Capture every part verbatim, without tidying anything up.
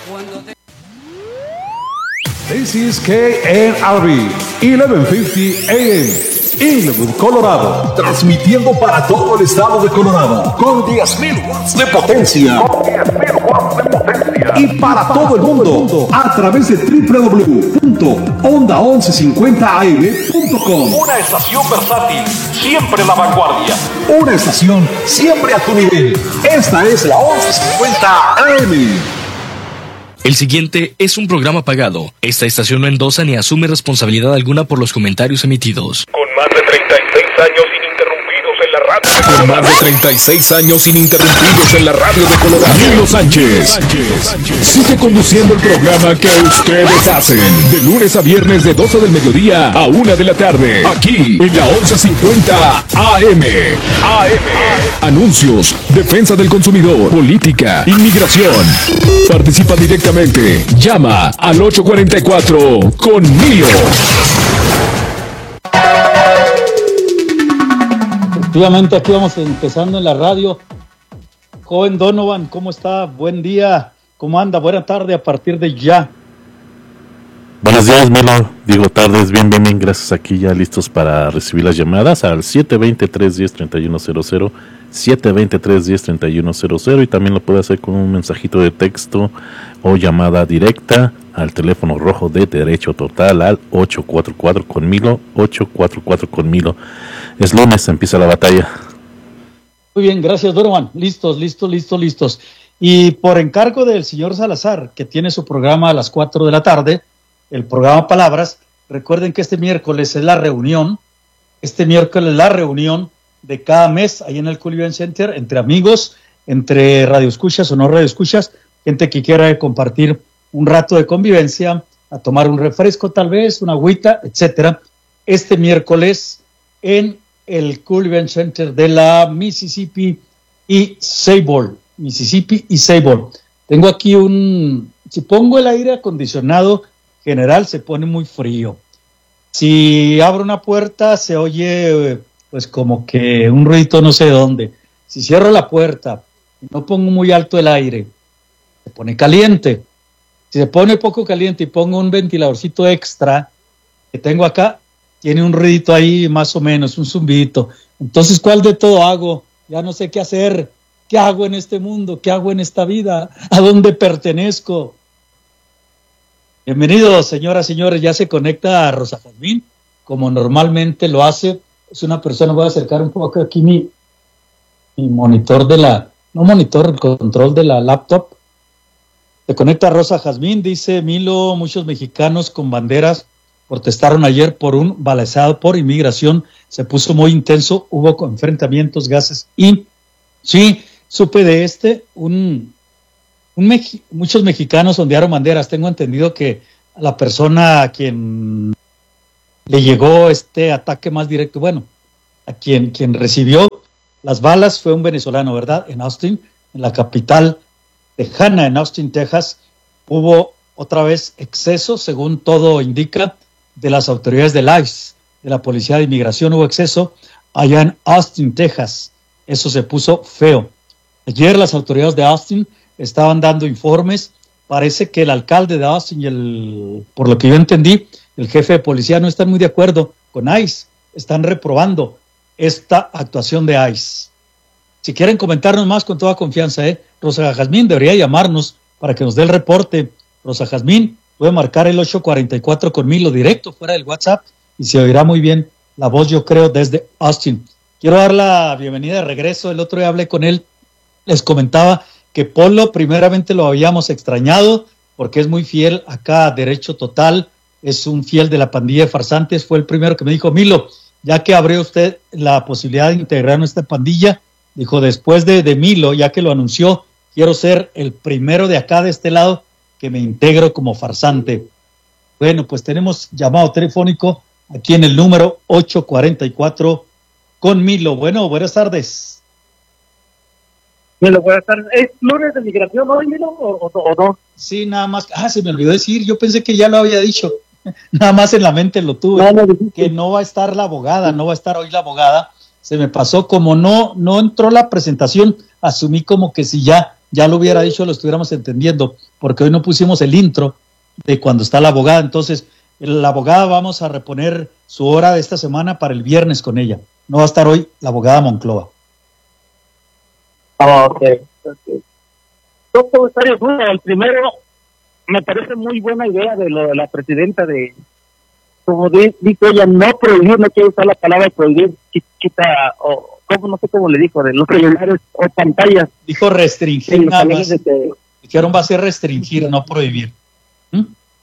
This is K N R B, eleven fifty A M, Inwood, Colorado. Transmitiendo para todo el estado de Colorado con diez mil watts de potencia. Con diez mil watts de potencia. Y para todo el mundo a través de doble u doble u doble u punto onda once cincuenta a m punto com. Una estación versátil, siempre en la vanguardia. Una estación siempre a tu nivel. Esta es la once cincuenta A M. El siguiente es un programa pagado. Esta estación no endosa ni asume responsabilidad alguna por los comentarios emitidos. Con más de treinta y seis años ininterrumpidos en la radio. Con más de treinta y seis años ininterrumpidos en la radio de Colorado. Milo Sánchez, Sánchez sigue conduciendo el programa que ustedes hacen. De lunes a viernes de doce del mediodía a una de la tarde. Aquí en la once cincuenta A M. A M. Anuncios, defensa del consumidor, política, inmigración. Participa directamente. Llama al ocho cuarenta y cuatro con Milo. Efectivamente, aquí vamos empezando en la radio. Joven Donovan, ¿cómo está? Buen día. ¿Cómo anda? Buena tarde a partir de ya. Buenos días, Milo. Digo tardes, bien, bien, bien. Gracias. Aquí ya listos para recibir las llamadas al siete dos cero, tres uno cero, tres uno cero cero, siete dos cero, tres uno cero, tres uno cero cero, y también lo puede hacer con un mensajito de texto o llamada directa al teléfono rojo de Derecho Total al ocho cuatro cuatro con Milo, ocho cuatro cuatro con Milo. Es lunes, empieza la batalla. Muy bien, gracias, Donovan. Listos, listos, listos, listos. Y por encargo del señor Salazar, que tiene su programa a las cuatro de la tarde, el programa Palabras, recuerden que este miércoles es la reunión, este miércoles es la reunión de cada mes ahí en el Cool Event Center, entre amigos, entre radioescuchas o no radioescuchas, gente que quiera compartir un rato de convivencia, a tomar un refresco tal vez, una agüita, etcétera, este miércoles en el Cool Event Center de la Mississippi y Sable, Mississippi y Sable. Tengo aquí un, si pongo el aire acondicionado general se pone muy frío. Si abro una puerta se oye pues como que un ruido no sé dónde. Si cierro la puerta y no pongo muy alto el aire, se pone caliente. Si se pone poco caliente y pongo un ventiladorcito extra que tengo acá, tiene un ruidito ahí más o menos, un zumbidito. Entonces, ¿cuál de todo hago? Ya no sé qué hacer. ¿Qué hago en este mundo? ¿Qué hago en esta vida? ¿A dónde pertenezco? Bienvenidos, señoras y señores. Ya se conecta a Rosa Jazmín, como normalmente lo hace. Es una persona, voy a acercar un poco aquí mi, mi monitor de la, no monitor, el control de la laptop. Se conecta a Rosa Jazmín, dice Milo, muchos mexicanos con banderas protestaron ayer por un balaceado por inmigración. Se puso muy intenso, hubo enfrentamientos, gases y sí, supe de este, un... Un Mex- muchos mexicanos ondearon banderas. Tengo entendido que a la persona a quien le llegó este ataque más directo, bueno, a quien, quien recibió las balas fue un venezolano, ¿verdad? En Austin, en la capital tejana, en Austin, Texas, hubo otra vez exceso, según todo indica, de las autoridades del I C E, de la Policía de Inmigración, hubo exceso allá en Austin, Texas. Eso se puso feo. Ayer las autoridades de Austin estaban dando informes. Parece que el alcalde de Austin y el, por lo que yo entendí, el jefe de policía no están muy de acuerdo con I C E, están reprobando esta actuación de I C E. Si quieren comentarnos más, con toda confianza, ¿eh? Rosa Jazmín debería llamarnos para que nos dé el reporte. Rosa Jazmín puede marcar el ocho cuarenta y cuatro con Milo directo fuera del WhatsApp y se oirá muy bien la voz, yo creo, desde Austin. Quiero dar la bienvenida de regreso. El otro día hablé con él, les comentaba que Polo primeramente lo habíamos extrañado porque es muy fiel acá a Derecho Total, es un fiel de la pandilla de farsantes, fue el primero que me dijo, Milo, ya que abrió usted la posibilidad de integrar nuestra pandilla, dijo, después de, de Milo, ya que lo anunció, quiero ser el primero de acá de este lado que me integro como farsante. Bueno, pues tenemos llamado telefónico aquí en el número ocho cuarenta y cuatro con Milo. Bueno, buenas tardes. Milo, buenas tardes. ¿Es lunes de migración hoy, Milo, o, o, o no? Sí, nada más. Ah, se me olvidó decir, yo pensé que ya lo había dicho. Nada más en la mente lo tuve. No, no, que no va a estar la abogada, no va a estar hoy la abogada. Se me pasó, como no, no entró la presentación, asumí como que si ya ya lo hubiera dicho, lo estuviéramos entendiendo, porque hoy no pusimos el intro de cuando está la abogada. Entonces, la abogada vamos a reponer su hora de esta semana para el viernes con ella. No va a estar hoy la abogada Monclova. Ah, ok. okay. Dos comentarios. Uno, el primero, me parece muy buena idea de lo de la presidenta de, como dice ella, no prohibir, no quiero usar la palabra prohibir, quita, o cómo, no sé cómo le dijo, de los celulares o pantallas. Dijo restringir sí, nada más. Que, Dijeron va a ser restringir, no prohibir. ¿Mm?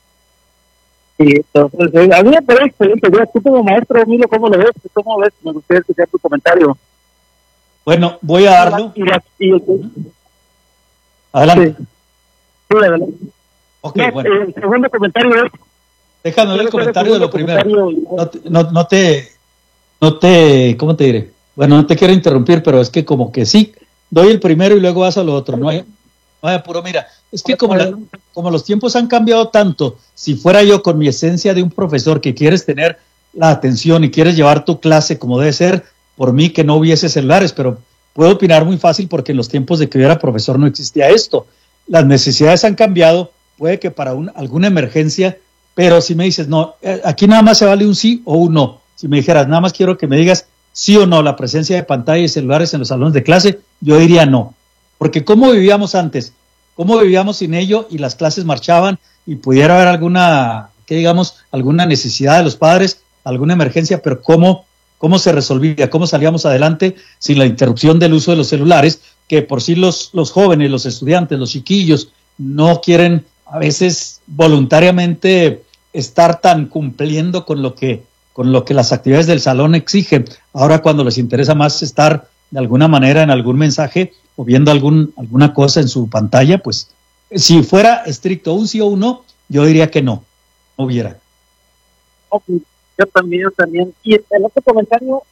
Sí, entonces, a mí me parece excelente. Tú como maestro, Milo, ¿cómo lo ves? ¿Cómo ves? Me gustaría escuchar tu comentario. Bueno, voy a darlo. Y la, y el, adelante. Sí. Sí, adelante. Ok, no, bueno. El segundo comentario es... Déjame ver el comentario de lo primero. No te, no, no te, no te, ¿cómo te diré? Bueno, no te quiero interrumpir, pero es que como que sí, doy el primero y luego vas a lo otro. No hay, no hay apuro. Mira, es que como, la, como los tiempos han cambiado tanto, si fuera yo con mi esencia de un profesor que quieres tener la atención y quieres llevar tu clase como debe ser, por mí que no hubiese celulares, pero puedo opinar muy fácil porque en los tiempos de que yo era profesor no existía esto. Las necesidades han cambiado, puede que para un, alguna emergencia, pero si me dices, no, aquí nada más se vale un sí o un no. Si me dijeras, nada más quiero que me digas sí o no, la presencia de pantallas y celulares en los salones de clase, yo diría no. Porque ¿cómo vivíamos antes? ¿Cómo vivíamos sin ello y las clases marchaban y pudiera haber alguna, que digamos, alguna necesidad de los padres, alguna emergencia, pero cómo, cómo se resolvía, cómo salíamos adelante sin la interrupción del uso de los celulares, que por sí los, los jóvenes, los estudiantes, los chiquillos, no quieren a veces voluntariamente estar tan cumpliendo con lo que con lo que las actividades del salón exigen. Ahora cuando les interesa más estar de alguna manera en algún mensaje o viendo algún alguna cosa en su pantalla, pues si fuera estricto un sí o un no, yo diría que no, no hubiera. Okay. Yo también, yo también. Y el otro comentario,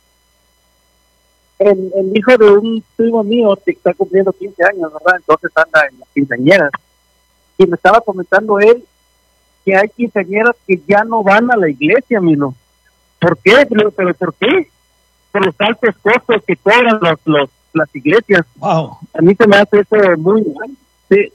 el, el hijo de un primo mío que está cumpliendo quince años, ¿verdad? Entonces anda en las quinceañeras. Y me estaba comentando él que hay quinceañeras que ya no van a la iglesia, Milo. ¿Por qué? ¿Pero, pero por qué? Por los altos costos que cobran los, los, las iglesias. Wow. A mí se me hace eso muy mal. Sí.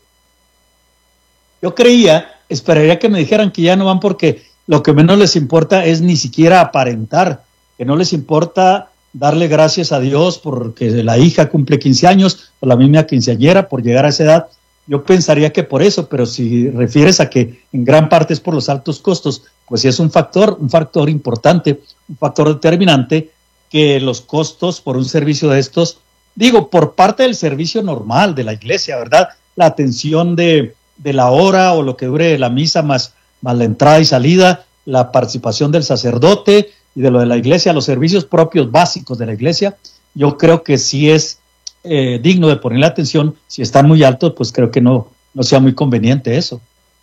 Yo creía, esperaría que me dijeran que ya no van porque lo que menos les importa es ni siquiera aparentar, que no les importa darle gracias a Dios porque la hija cumple quince años o la misma quinceañera por llegar a esa edad. Yo pensaría que por eso, pero si refieres a que en gran parte es por los altos costos, pues sí es un factor, un factor importante, un factor determinante, que los costos por un servicio de estos, digo, por parte del servicio normal de la iglesia, ¿verdad? La atención de, de la hora o lo que dure la misa más, más la entrada y salida, la participación del sacerdote y de lo de la iglesia, los servicios propios básicos de la iglesia, yo creo que sí es Eh, digno de ponerle atención. Si están muy altos, pues creo que no, no sea muy conveniente eso.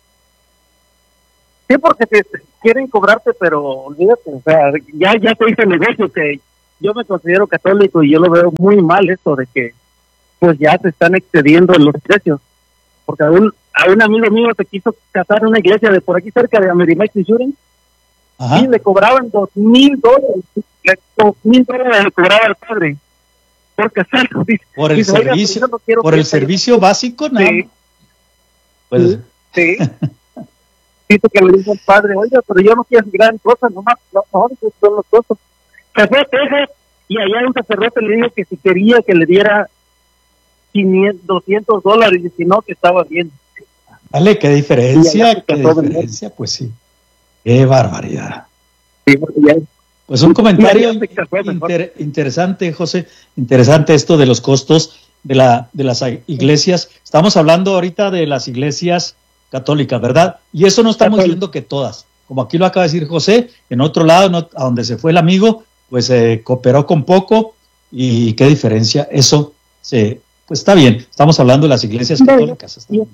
Sí, porque te, te quieren cobrarte, pero olvídate, o sea, ya, ya te hice el negocio, que yo me considero católico y yo lo veo muy mal esto de que pues ya se están excediendo en los precios, porque a un, a un amigo mío se quiso casar en una iglesia de por aquí cerca de Amerimax Insurance y le cobraban dos mil dólares, dos mil dólares le cobraba al padre por casarlo. Por el dice, servicio, no por el servicio básico, ¿no? Sí. Pues. Sí. Dice que le dice al padre, oiga, pero yo no quiero gran cosa, nomás, no, no, son los costos. Se fue a Texas y allá un sacerdote le dijo que si quería que le diera quinientos, doscientos dólares y si no, que estaba bien. Vale, qué diferencia, qué diferencia, pues sí. Qué barbaridad. Sí, porque ya Pues un comentario inter, interesante, José, interesante esto de los costos de, la, de las iglesias. Estamos hablando ahorita de las iglesias católicas, ¿verdad? Y eso no estamos diciendo que todas. Como aquí lo acaba de decir José, en otro lado, no, a donde se fue el amigo, pues eh, cooperó con poco y qué diferencia. Eso, se, pues está bien. Estamos hablando de las iglesias católicas. Y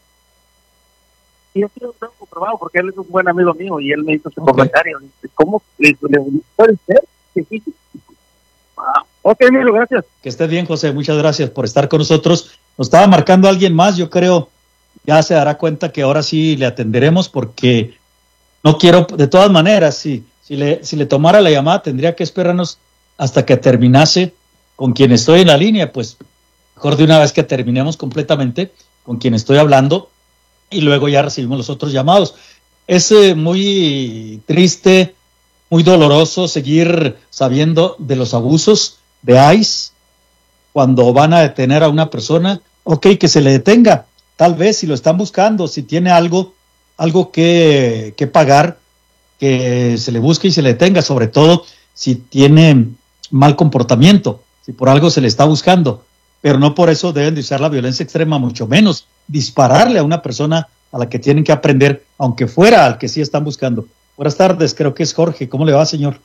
yo creo que lo he comprobado porque él es un buen amigo mío y él me hizo su okay. comentario. ¿Cómo le, le puede ser? Sí. Ah, ok, Milo, gracias. Que estés bien, José. Muchas gracias por estar con nosotros. Nos estaba marcando alguien más. Yo creo ya se dará cuenta que ahora sí le atenderemos porque no quiero, de todas maneras, si, si, le, si le tomara la llamada tendría que esperarnos hasta que terminase con quien estoy en la línea. Pues mejor de una vez que terminemos completamente con quien estoy hablando y luego ya recibimos los otros llamados. Es eh, muy triste, muy doloroso seguir sabiendo de los abusos de ICE cuando van a detener a una persona. Ok, que se le detenga, tal vez si lo están buscando, si tiene algo, algo que, que pagar, que se le busque y se le detenga, sobre todo si tiene mal comportamiento, si por algo se le está buscando, pero no por eso deben de usar la violencia extrema, mucho menos dispararle a una persona a la que tienen que aprender, aunque fuera al que sí están buscando. Buenas tardes, creo que es Jorge. ¿Cómo le va, señor?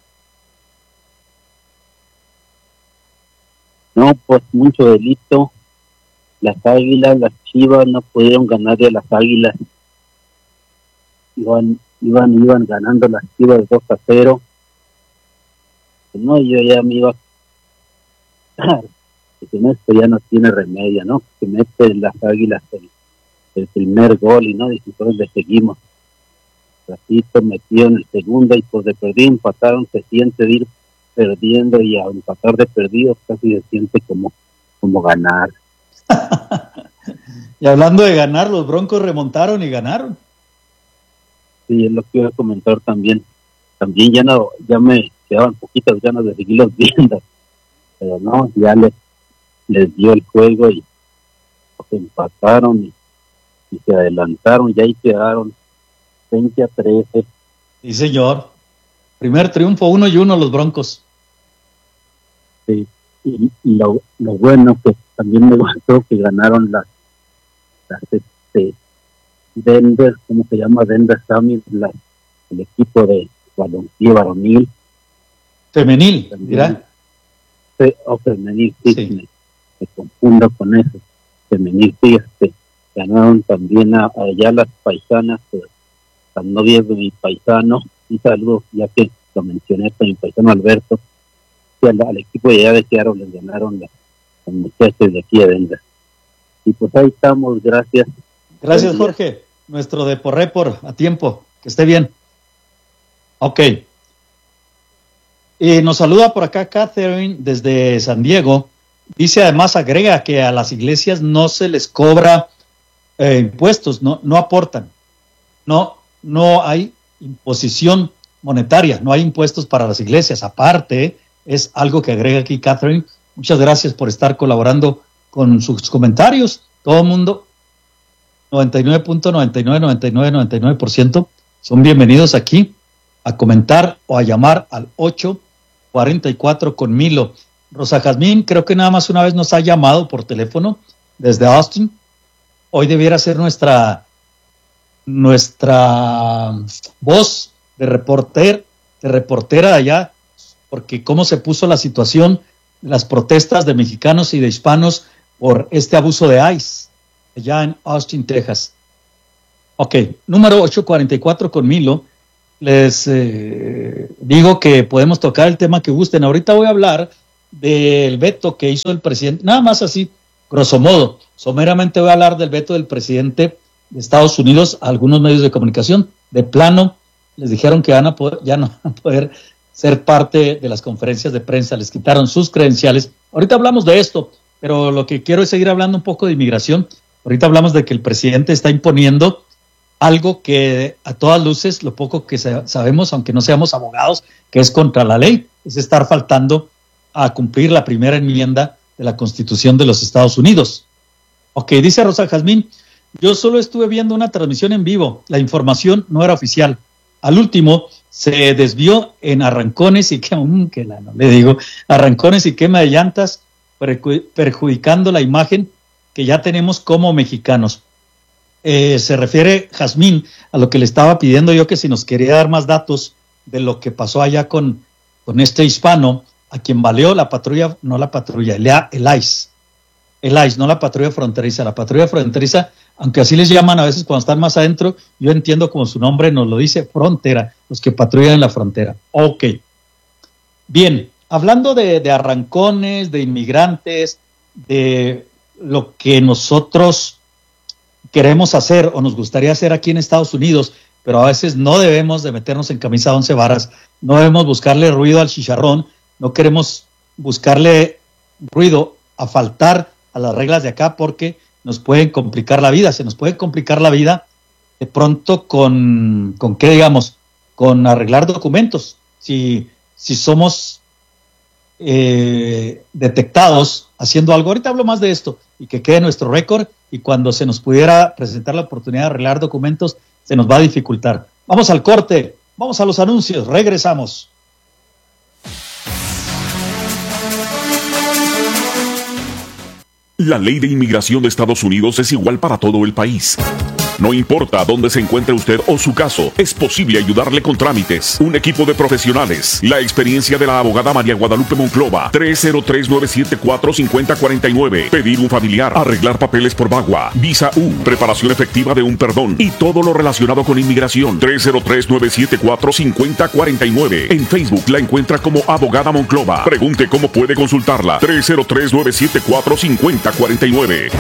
No, pues mucho delito. Las Águilas, las Chivas no pudieron ganarle a las Águilas. Iban, iban, iban ganando las Chivas dos a cero. No, yo ya me iba a... que con esto ya no tiene remedio, ¿no? Que mete las Águilas el, el primer gol y no, y entonces le seguimos. Ratito metió en el segundo y pues de perdido empataron, se siente de ir perdiendo y a empatar de perdido casi se siente como, como ganar. Y hablando de ganar, los Broncos remontaron y ganaron. Sí, es lo que iba a comentar también. También ya no, ya me quedaban poquitas ganas de seguirlos viendo, pero no, ya les, les dio el juego y pues, empataron y, y se adelantaron y ahí quedaron veinte a trece. Sí, señor. Primer triunfo, uno y uno los Broncos. Sí, y, y lo, lo bueno que también me gustó que ganaron las, las este, Denver, ¿cómo se llama? Denver Summit, la, el equipo de balompié varonil. Femenil, dirá. Sí, o femenil, sí, sí. Me, me confundo con eso. Femenil, sí, este, ganaron también a, a allá las paisanas, eh, las novias de mi paisano. Un saludo, ya que lo mencioné con mi paisano Alberto. Al, al equipo de allá de Seattle les ganaron las, las muchachas de aquí de Denver. Y pues ahí estamos, gracias. Gracias, Jorge. Nuestro de por report a tiempo. Que esté bien. Ok. Y nos saluda por acá Catherine desde San Diego. Dice, además, agrega que a las iglesias no se les cobra eh, impuestos, no, no aportan. No, no hay imposición monetaria, no hay impuestos para las iglesias. Aparte, es algo que agrega aquí Catherine. Muchas gracias por estar colaborando con sus comentarios. Todo el mundo, noventa y nueve punto noventa y nueve, noventa y nueve, noventa y nueve por ciento son bienvenidos aquí a comentar o a llamar al ocho cuarenta y cuatro con Milo. Rosa Jazmín, creo que nada más una vez nos ha llamado por teléfono desde Austin. Hoy debiera ser nuestra nuestra voz de reporter, de reportera de allá, porque cómo se puso la situación, las protestas de mexicanos y de hispanos por este abuso de ICE allá en Austin, Texas. Ok, número ocho cuarenta y cuatro con Milo. Les eh, digo que podemos tocar el tema que gusten. Ahorita voy a hablar del veto que hizo el presidente, nada más así, grosso modo. Someramente voy a hablar del veto del presidente de Estados Unidos a algunos medios de comunicación. De plano, les dijeron que van a poder, ya no van a poder ser parte de las conferencias de prensa, les quitaron sus credenciales. Ahorita hablamos de esto, pero lo que quiero es seguir hablando un poco de inmigración. Ahorita hablamos de que el presidente está imponiendo algo que a todas luces, lo poco que sabemos, aunque no seamos abogados, que es contra la ley, es estar faltando a cumplir la primera enmienda de la Constitución de los Estados Unidos. Ok, dice Rosa Jazmín, yo solo estuve viendo una transmisión en vivo, la información no era oficial. Al último se desvió en arrancones y quema, um, que la, no le digo, arrancones y quema de llantas, perju- perjudicando la imagen que ya tenemos como mexicanos. Eh, se refiere Jazmín a lo que le estaba pidiendo yo, que si nos quería dar más datos de lo que pasó allá con, con este hispano, a quien valió la patrulla, no la patrulla, el, el ICE, el ICE, no la patrulla fronteriza, la patrulla fronteriza, aunque así les llaman a veces cuando están más adentro, yo entiendo como su nombre nos lo dice, frontera, los que patrullan en la frontera. Ok, bien, hablando de, de arrancones, de inmigrantes, de lo que nosotros queremos hacer o nos gustaría hacer aquí en Estados Unidos, pero a veces no debemos de meternos en camisa de once varas, no debemos buscarle ruido al chicharrón, no queremos buscarle ruido a faltar a las reglas de acá porque nos pueden complicar la vida, se nos puede complicar la vida de pronto con, con qué digamos, con arreglar documentos. Si, si somos eh, detectados haciendo algo, ahorita hablo más de esto, y que quede nuestro récord, y cuando se nos pudiera presentar la oportunidad de arreglar documentos, se nos va a dificultar. Vamos al corte, vamos a los anuncios, regresamos. La ley de inmigración de Estados Unidos es igual para todo el país. No importa dónde se encuentre usted o su caso, es posible ayudarle con trámites. Un equipo de profesionales. La experiencia de la abogada María Guadalupe Monclova. tres cero tres, nueve siete cuatro, cinco cero cuatro nueve. Pedir un familiar. Arreglar papeles por VAWA. Visa U. Preparación efectiva de un perdón. Y todo lo relacionado con inmigración. tres cero tres, nueve siete cuatro, cinco cero cuatro nueve. En Facebook la encuentra como abogada Monclova. Pregunte cómo puede consultarla. tres cero tres, nueve siete cuatro, cinco cero cuatro nueve.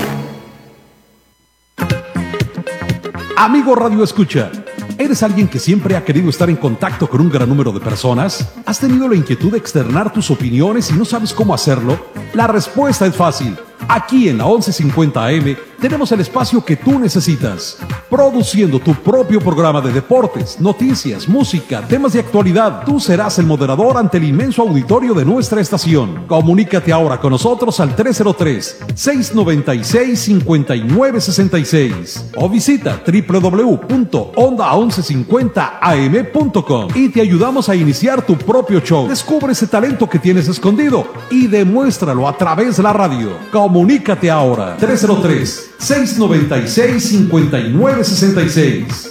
Amigo Radio Escucha, ¿eres alguien que siempre ha querido estar en contacto con un gran número de personas? ¿Has tenido la inquietud de externar tus opiniones y no sabes cómo hacerlo? La respuesta es fácil. Aquí en la once cincuenta A M tenemos el espacio que tú necesitas. Produciendo tu propio programa de deportes, noticias, música, temas de actualidad. Tú serás el moderador ante el inmenso auditorio de nuestra estación. Comunícate ahora con nosotros al tres cero tres, seis nueve seis, cinco nueve seis seis o visita doble u doble u doble u punto onda once cincuenta a eme punto com y te ayudamos a iniciar tu propio show. Descubre ese talento que tienes escondido y demuéstralo a través de la radio. Comunícate ahora, tres cero tres, seis nueve seis, cinco nueve seis seis.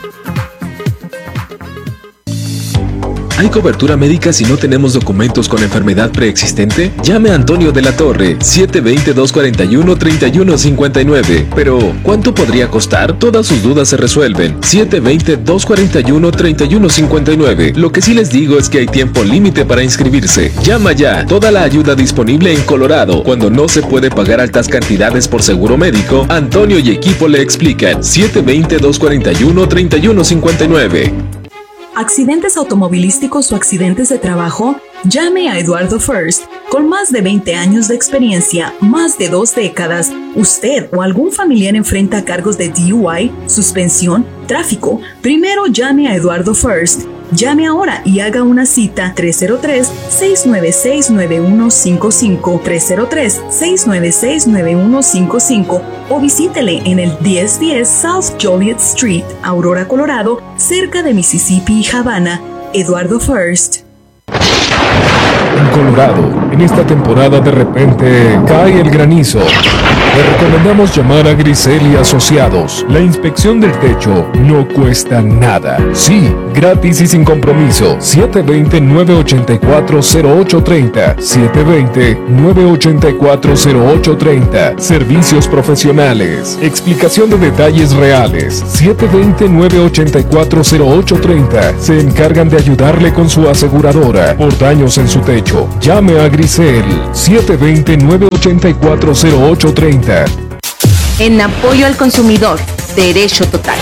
¿Hay cobertura médica si no tenemos documentos con enfermedad preexistente? Llame a Antonio de la Torre, siete dos cero, dos cuatro uno, tres uno cinco nueve. Pero, ¿cuánto podría costar? Todas sus dudas se resuelven. siete dos cero, dos cuatro uno, tres uno cinco nueve. Lo que sí les digo es que hay tiempo límite para inscribirse. Llama ya. Toda la ayuda disponible en Colorado. Cuando no se puede pagar altas cantidades por seguro médico, Antonio y equipo le explican. siete dos cero, dos cuatro uno, tres uno cinco nueve. ¿Accidentes automovilísticos o accidentes de trabajo? Llame a Eduardo First. Con más de veinte años de experiencia, más de dos décadas, usted o algún familiar enfrenta cargos de D U I, suspensión, tráfico. Primero llame a Eduardo First. Llame ahora y haga una cita tres cero tres, seis nueve seis, nueve uno cinco cinco, tres cero tres, seis nueve seis, nueve uno cinco cinco o visítele en el diez diez South Joliet Street, Aurora, Colorado, cerca de Mississippi y Havana. Eduardo First. En Colorado, en esta temporada de repente cae el granizo. Le recomendamos llamar a Grisel y Asociados. La inspección del techo no cuesta nada. Sí, gratis y sin compromiso. siete dos cero, nueve ocho cuatro, cero ocho tres cero. siete dos cero, nueve ocho cuatro, cero ocho tres cero. Servicios profesionales. Explicación de detalles reales. siete dos cero, nueve ocho cuatro, cero ocho tres cero. Se encargan de ayudarle con su aseguradora por daños en su techo. Llame a Grisel. siete dos cero, nueve ocho cuatro, cero ocho tres cero. En apoyo al consumidor, Derecho Total.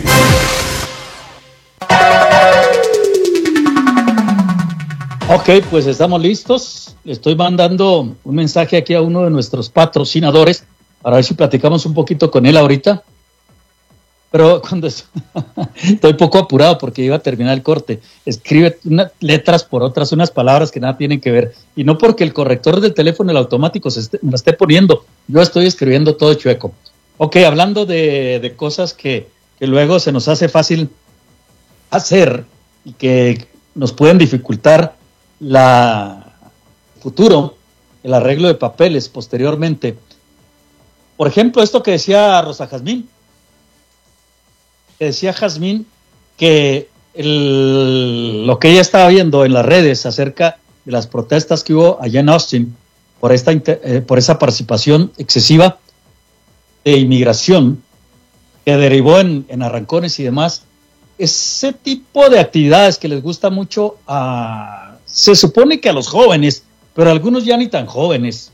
Ok, pues estamos listos. Le estoy mandando un mensaje aquí a uno de nuestros patrocinadores para ver si platicamos un poquito con él ahorita. Pero cuando es... estoy poco apurado porque iba a terminar el corte. Escribe unas letras por otras, unas palabras que nada tienen que ver. Y no porque el corrector del teléfono, el automático, se esté, me lo esté poniendo. Yo estoy escribiendo todo chueco. Ok, hablando de, de cosas que, que luego se nos hace fácil hacer y que nos pueden dificultar la futuro, el arreglo de papeles posteriormente. Por ejemplo, esto que decía Rosa Jazmín. Decía Jazmín que el, lo que ella estaba viendo en las redes acerca de las protestas que hubo allá en Austin por esta eh, por esa participación excesiva de inmigración que derivó en, en arrancones y demás, ese tipo de actividades que les gusta mucho a, se supone que a los jóvenes, pero algunos ya ni tan jóvenes.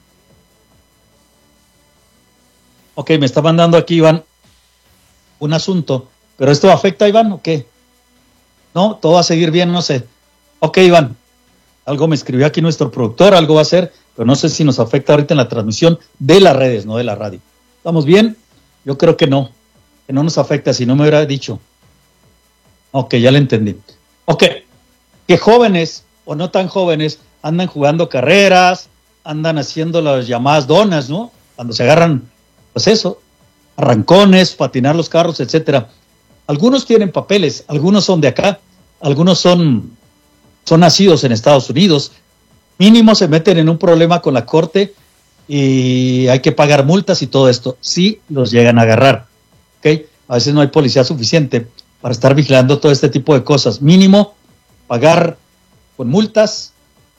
Ok, me está mandando aquí Iván un asunto, pero ¿esto afecta a Iván o qué? No, todo va a seguir bien, no sé. Ok, Iván, algo me escribió aquí nuestro productor, algo va a ser, pero no sé si nos afecta ahorita en la transmisión de las redes, no de la radio. ¿Estamos bien? Yo creo que no, que no nos afecta, si no me hubiera dicho. Ok, ya le entendí. Ok, que jóvenes o no tan jóvenes andan jugando carreras, andan haciendo las llamadas donas, ¿no? Cuando se agarran, pues eso, arrancones, patinar los carros, etcétera. Algunos tienen papeles, algunos son de acá, algunos son, son nacidos en Estados Unidos. Mínimo se meten en un problema con la corte y hay que pagar multas y todo esto. Sí los llegan a agarrar, ¿ok? A veces no hay policía suficiente para estar vigilando todo este tipo de cosas. Mínimo pagar con multas,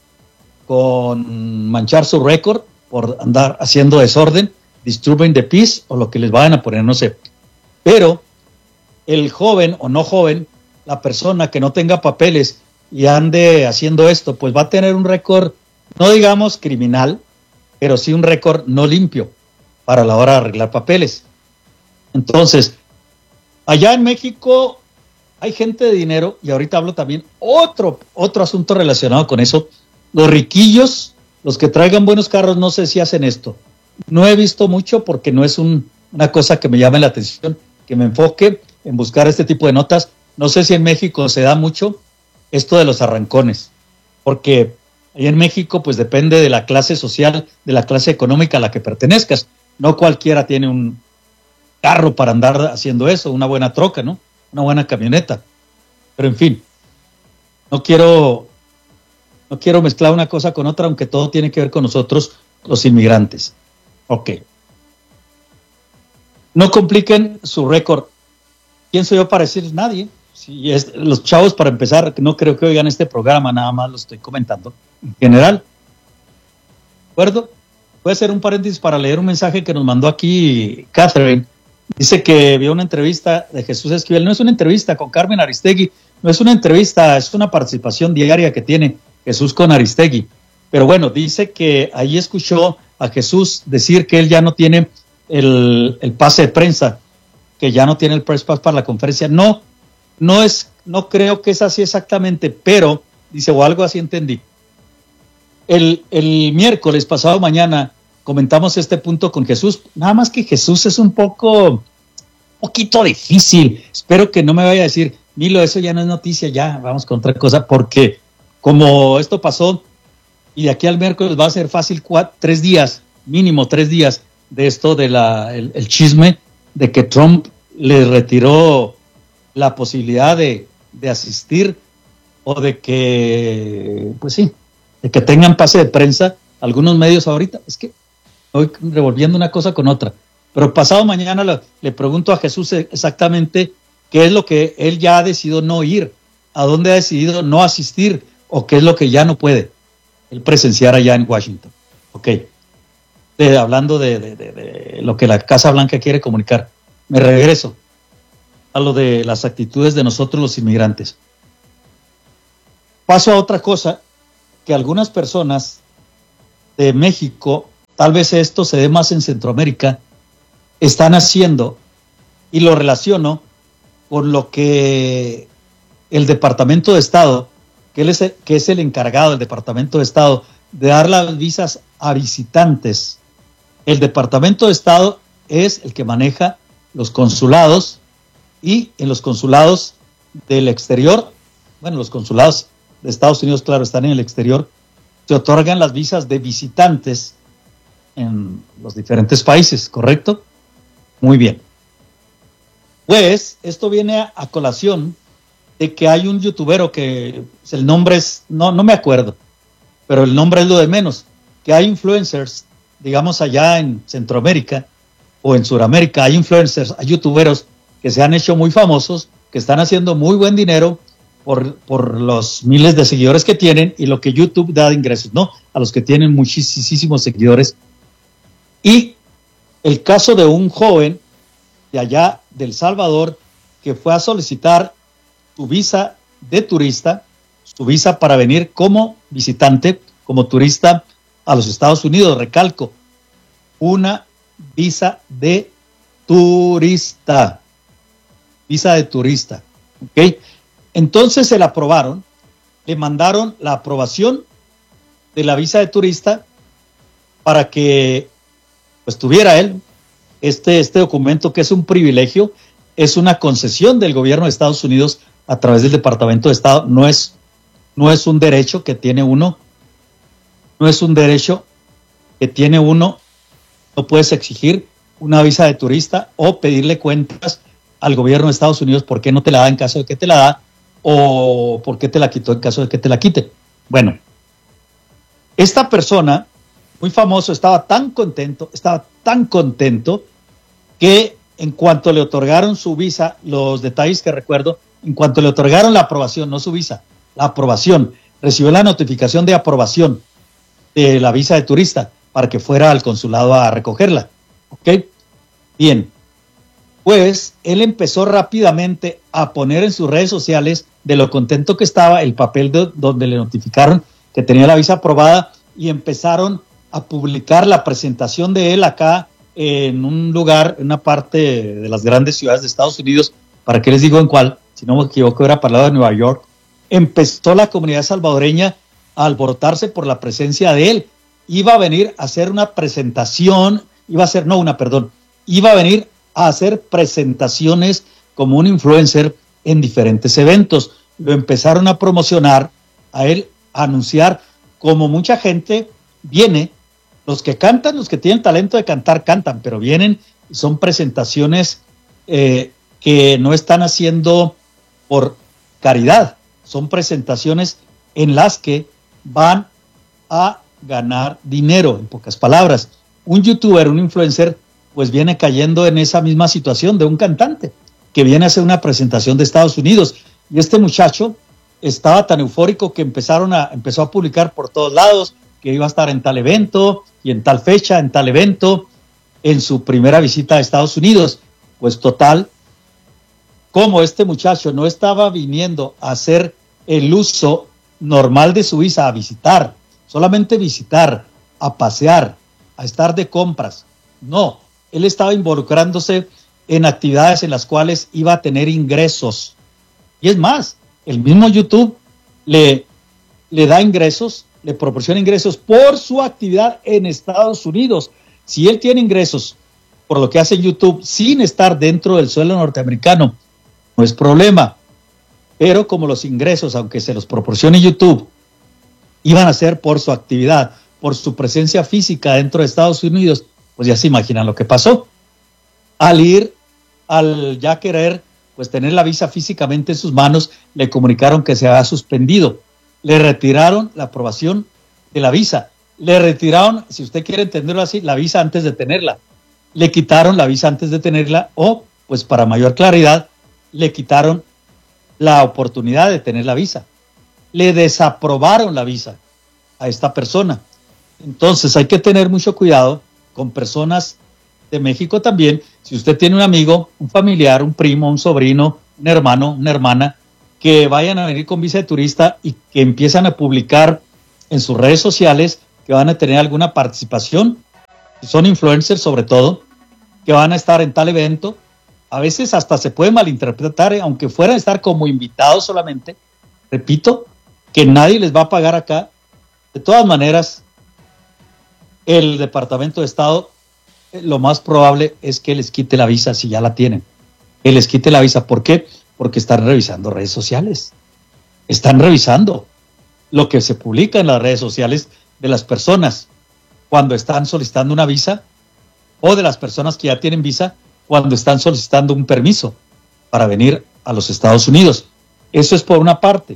con manchar su récord por andar haciendo desorden, disturbing the peace o lo que les vayan a poner, no sé. Pero el joven o no joven, la persona que no tenga papeles y ande haciendo esto, pues va a tener un récord, no digamos criminal, pero sí un récord no limpio para la hora de arreglar papeles. Entonces, allá en México hay gente de dinero, y ahorita hablo también otro, otro asunto relacionado con eso. Los riquillos, los que traigan buenos carros, no sé si hacen esto. No he visto mucho porque no es un, una cosa que me llame la atención, que me enfoque en buscar este tipo de notas. No sé si en México se da mucho esto de los arrancones, porque ahí en México pues depende de la clase social, de la clase económica a la que pertenezcas. No cualquiera tiene un carro para andar haciendo eso, una buena troca, ¿no? Una buena camioneta. Pero en fin, no quiero, no quiero mezclar una cosa con otra, aunque todo tiene que ver con nosotros, los inmigrantes. Ok. No compliquen su récord. ¿Quién soy yo para decir? Nadie. Si es, los chavos, para empezar, no creo que oigan este programa, nada más lo estoy comentando en general. ¿De acuerdo? Voy a hacer un paréntesis para leer un mensaje que nos mandó aquí Catherine. Dice que vio una entrevista de Jesús Esquivel. No es una entrevista con Carmen Aristegui, no es una entrevista, es una participación diaria que tiene Jesús con Aristegui. Pero bueno, dice que ahí escuchó a Jesús decir que él ya no tiene el, el pase de prensa, que ya no tiene el press pass para la conferencia. No, no es, no creo que es así exactamente, pero dice, o algo así entendí. El, el miércoles pasado mañana comentamos este punto con Jesús, nada más que Jesús es un poco, un poquito difícil. Espero que no me vaya a decir, Milo, eso ya no es noticia, ya vamos con otra cosa, porque como esto pasó y de aquí al miércoles va a ser fácil cuatro, tres días, mínimo tres días de esto de la, el, el chisme de que Trump le retiró la posibilidad de, de asistir o de que, pues sí, de que tengan pase de prensa algunos medios ahorita. Es que estoy revolviendo una cosa con otra. Pero pasado mañana le, le pregunto a Jesús exactamente qué es lo que él ya ha decidido no ir, a dónde ha decidido no asistir o qué es lo que ya no puede él presenciar allá en Washington. Ok. De, hablando de, de, de, de lo que la Casa Blanca quiere comunicar. Me regreso a lo de las actitudes de nosotros los inmigrantes. Paso a otra cosa, que algunas personas de México, tal vez esto se dé más en Centroamérica, están haciendo, y lo relaciono con lo que el Departamento de Estado, que, él es el, que es el encargado del Departamento de Estado de dar las visas a visitantes. El Departamento de Estado es el que maneja los consulados, y en los consulados del exterior, bueno, los consulados de Estados Unidos, claro, están en el exterior, se otorgan las visas de visitantes en los diferentes países, ¿correcto? Muy bien. Pues esto viene a, a colación de que hay un youtubero que el nombre es, no, no me acuerdo, pero el nombre es lo de menos, que hay influencers, digamos allá en Centroamérica o en Sudamérica, hay influencers, hay youtuberos que se han hecho muy famosos, que están haciendo muy buen dinero por, por los miles de seguidores que tienen y lo que YouTube da de ingresos, ¿no? A los que tienen muchísimos seguidores. Y el caso de un joven de allá del Salvador que fue a solicitar su visa de turista, su visa para venir como visitante, como turista a los Estados Unidos, recalco, una visa de turista. Visa de turista, ¿ok? Entonces se la aprobaron, le mandaron la aprobación de la visa de turista para que pues tuviera él este, este documento, que es un privilegio, es una concesión del gobierno de Estados Unidos a través del Departamento de Estado. No es, no es un derecho que tiene uno, no es un derecho que tiene uno, no puedes exigir una visa de turista o pedirle cuentas al gobierno de Estados Unidos por qué no te la da en caso de que te la da, o por qué te la quitó en caso de que te la quite. Bueno, esta persona, muy famoso, estaba tan contento, estaba tan contento que en cuanto le otorgaron su visa, los detalles que recuerdo, en cuanto le otorgaron la aprobación, no su visa, la aprobación, recibió la notificación de aprobación de la visa de turista para que fuera al consulado a recogerla. ¿Ok? Bien. Pues él empezó rápidamente a poner en sus redes sociales de lo contento que estaba el papel de, donde le notificaron que tenía la visa aprobada, y empezaron a publicar la presentación de él acá en un lugar, en una parte de las grandes ciudades de Estados Unidos. ¿Para qué les digo en cuál? Si no me equivoco, era para el lado de Nueva York. Empezó la comunidad salvadoreña a alborotarse por la presencia de él. Iba a venir a hacer una presentación, iba a hacer, no una, perdón, iba a venir a hacer presentaciones como un influencer en diferentes eventos. Lo empezaron a promocionar, a él a anunciar, como mucha gente viene, los que cantan, los que tienen talento de cantar, cantan, pero vienen y son presentaciones eh, que no están haciendo por caridad, son presentaciones en las que van a ganar dinero, en pocas palabras. Un youtuber, un influencer, pues viene cayendo en esa misma situación de un cantante que viene a hacer una presentación de Estados Unidos. Y este muchacho estaba tan eufórico que empezaron a, empezó a publicar por todos lados que iba a estar en tal evento y en tal fecha, en tal evento, en su primera visita a Estados Unidos. Pues total, como este muchacho no estaba viniendo a hacer el uso normal de su visa, a visitar, solamente visitar, a pasear, a estar de compras, no, él estaba involucrándose en actividades en las cuales iba a tener ingresos. Y es más, el mismo YouTube le, le da ingresos, le proporciona ingresos por su actividad en Estados Unidos. Si él tiene ingresos por lo que hace en YouTube sin estar dentro del suelo norteamericano, no es problema. Pero como los ingresos, aunque se los proporcione YouTube, iban a ser por su actividad, por su presencia física dentro de Estados Unidos, pues ya se imaginan lo que pasó. Al ir, al ya querer pues tener la visa físicamente en sus manos, le comunicaron que se había suspendido. Le retiraron la aprobación de la visa. Le retiraron, si usted quiere entenderlo así, la visa antes de tenerla. Le quitaron la visa antes de tenerla, o, pues para mayor claridad, le quitaron la oportunidad de tener la visa. Le desaprobaron la visa a esta persona. Entonces hay que tener mucho cuidado con personas de México también. Si usted tiene un amigo, un familiar, un primo, un sobrino, un hermano, una hermana, que vayan a venir con visa de turista y que empiezan a publicar en sus redes sociales que van a tener alguna participación, son influencers sobre todo, que van a estar en tal evento, a veces hasta se puede malinterpretar, ¿eh? Aunque fueran a estar como invitados solamente, repito, que nadie les va a pagar acá. De todas maneras, el Departamento de Estado, lo más probable es que les quite la visa si ya la tienen. Que les quite la visa. ¿Por qué? Porque están revisando redes sociales. Están revisando lo que se publica en las redes sociales de las personas cuando están solicitando una visa, o de las personas que ya tienen visa cuando están solicitando un permiso para venir a los Estados Unidos. Eso es por una parte.